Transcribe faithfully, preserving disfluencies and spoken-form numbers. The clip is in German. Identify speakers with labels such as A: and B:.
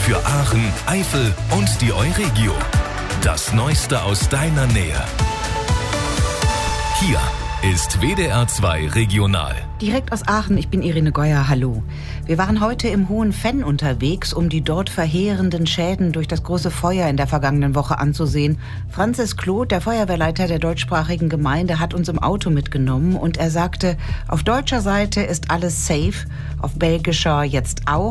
A: für Aachen, Eifel und die Euregio. Das Neueste aus deiner Nähe. Hier ist W D R zwei Regional.
B: Direkt aus Aachen, ich bin Irene Geuer, hallo. Wir waren heute im Hohen Venn unterwegs, um die dort verheerenden Schäden durch das große Feuer in der vergangenen Woche anzusehen. Franzis Kloth, der Feuerwehrleiter der deutschsprachigen Gemeinde, hat uns im Auto mitgenommen und er sagte, auf deutscher Seite ist alles safe, auf belgischer jetzt auch.